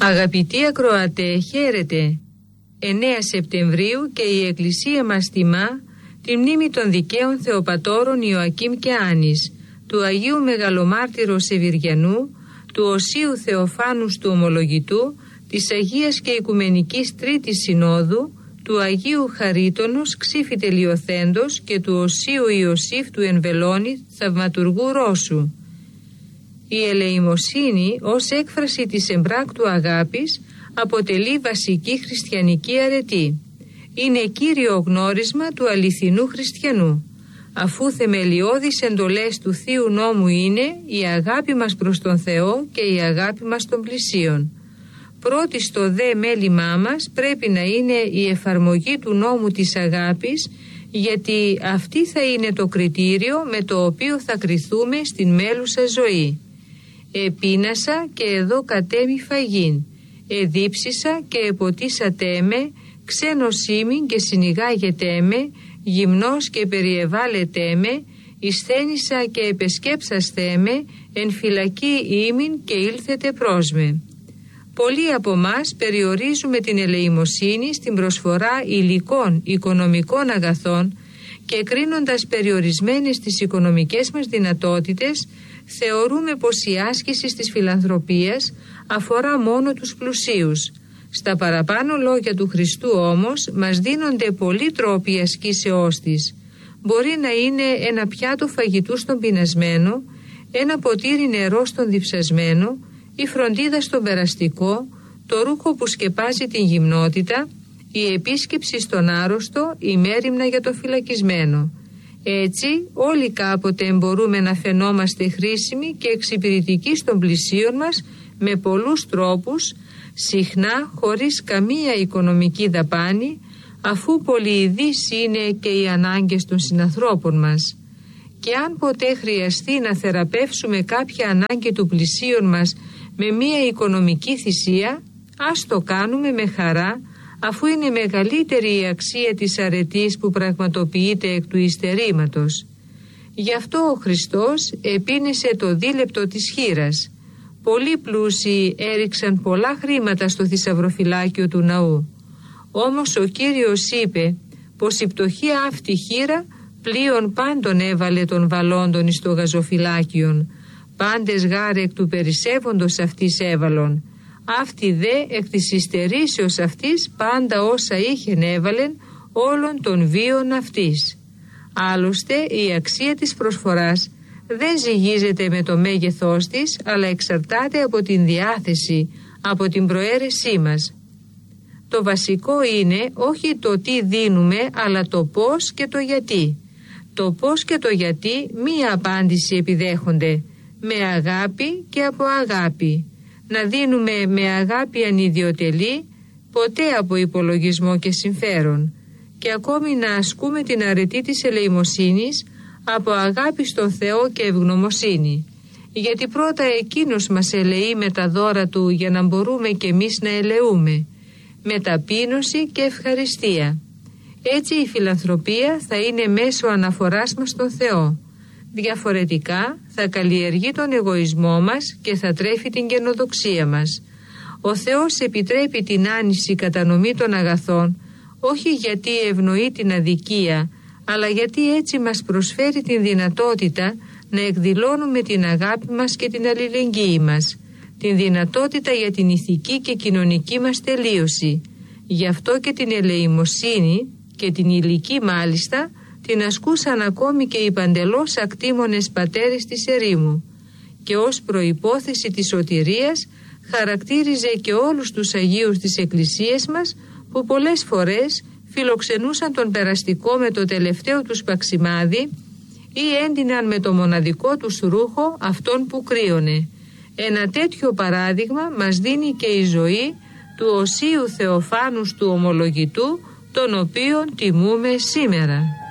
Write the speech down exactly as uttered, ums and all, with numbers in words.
Αγαπητοί ακροατέ, χαίρετε. εννέα Σεπτεμβρίου και η Εκκλησία μας τιμά τη μνήμη των δικαίων Θεοπατώρων Ιωακήμ και Άννης, του Αγίου Μεγαλομάρτυρος Σεβυριανού, του Οσίου Θεοφάνους του Ομολογητού, της Αγίας και Οικουμενικής Τρίτης Συνόδου, του Αγίου Χαρίτονος Ξήφη Τελειοθέντος και του Οσίου Ιωσήφ του Ενβελώνη Θαυματουργού Ρώσου. Η ελεημοσύνη ως έκφραση της εμπράκτου αγάπης αποτελεί βασική χριστιανική αρετή. Είναι κύριο γνώρισμα του αληθινού χριστιανού, αφού θεμελιώδεις εντολές του Θείου Νόμου είναι η αγάπη μας προς τον Θεό και η αγάπη μας των πλησίων. Πρώτη στο δε μέλημά μας πρέπει να είναι η εφαρμογή του νόμου της αγάπης, γιατί αυτή θα είναι το κριτήριο με το οποίο θα κριθούμε στην μέλουσα ζωή. Επίνασα και εδώ κατέμει φαγήν, εδίψισα και εποτίσατέ με, ξένος ήμην και συνηγάγετέ με, γυμνός και περιεβάλλετέ με, εισθένησα και επεσκέψαστέ με, εν φυλακή ήμην και ήλθετε προς με. Πολλοί από μας περιορίζουμε την ελεημοσύνη στην προσφορά υλικών, οικονομικών αγαθών και κρίνοντας περιορισμένες τις οικονομικές μας δυνατότητες, θεωρούμε πως η άσκηση της φιλανθρωπίας αφορά μόνο τους πλουσίους. Στα παραπάνω λόγια του Χριστού όμως μας δίνονται πολλοί τρόποι ασκήσεώς της. Μπορεί να είναι ένα πιάτο φαγητού στον πεινασμένο, ένα ποτήρι νερό στον διψασμένο, η φροντίδα στον περαστικό, το ρούχο που σκεπάζει την γυμνότητα, η επίσκεψη στον άρρωστο, η μέριμνα για το φυλακισμένο. Έτσι όλοι κάποτε μπορούμε να φαινόμαστε χρήσιμοι και εξυπηρετικοί στον πλησίον μας με πολλούς τρόπους, συχνά χωρίς καμία οικονομική δαπάνη, αφού πολυειδείς είναι και οι ανάγκες των συνανθρώπων μας. Και αν ποτέ χρειαστεί να θεραπεύσουμε κάποια ανάγκη του πλησίον μας με μία οικονομική θυσία, ας το κάνουμε με χαρά, αφού είναι μεγαλύτερη η αξία της αρετής που πραγματοποιείται εκ του υστερήματος. Γι' αυτό ο Χριστός επίνεσε το δίλεπτο της χήρας. Πολλοί πλούσιοι έριξαν πολλά χρήματα στο θησαυροφυλάκιο του ναού. Όμως ο Κύριος είπε πως η πτωχή αυτή χήρα πλέον πάντων έβαλε των βαλόντων εις το γαζοφυλάκιον. Πάντες γάρ εκ του περισσεύοντος αυτής έβαλον. Αυτή δε εκ της υστερήσεως αυτής πάντα όσα είχεν έβαλεν όλων των βίων αυτής. Άλλωστε η αξία της προσφοράς δεν ζυγίζεται με το μέγεθός της, αλλά εξαρτάται από την διάθεση, από την προαίρεσή μας. Το βασικό είναι όχι το τι δίνουμε, αλλά το πώς και το γιατί. Το πώς και το γιατί μία απάντηση επιδέχονται, με αγάπη και από αγάπη. Να δίνουμε με αγάπη ανιδιοτελή, ποτέ από υπολογισμό και συμφέρον, και ακόμη να ασκούμε την αρετή της ελεημοσύνης από αγάπη στον Θεό και ευγνωμοσύνη, γιατί πρώτα εκείνος μας ελεεί με τα δώρα Του για να μπορούμε και εμείς να ελεούμε, με ταπείνωση και ευχαριστία. Έτσι η φιλανθρωπία θα είναι μέσω αναφοράς μας στον Θεό. Διαφορετικά θα καλλιεργεί τον εγωισμό μας και θα τρέφει την καινοδοξία μας. Ο Θεός επιτρέπει την άνηση κατανομή των αγαθών, όχι γιατί ευνοεί την αδικία, αλλά γιατί έτσι μας προσφέρει την δυνατότητα να εκδηλώνουμε την αγάπη μας και την αλληλεγγύη μας, την δυνατότητα για την ηθική και κοινωνική μας τελείωση. Γι' αυτό και την ελεημοσύνη και την ηλική μάλιστα την ασκούσαν ακόμη και οι παντελώς ακτήμονες πατέρες της ερήμου, και ως προϋπόθεση της σωτηρίας χαρακτήριζε και όλους τους Αγίους της Εκκλησίας μας, που πολλές φορές φιλοξενούσαν τον περαστικό με το τελευταίο τους παξιμάδι ή έντυναν με το μοναδικό τους ρούχο αυτόν που κρύωνε. Ένα τέτοιο παράδειγμα μας δίνει και η ζωή του Οσίου Θεοφάνους του Ομολογητού, τον οποίον τιμούμε σήμερα.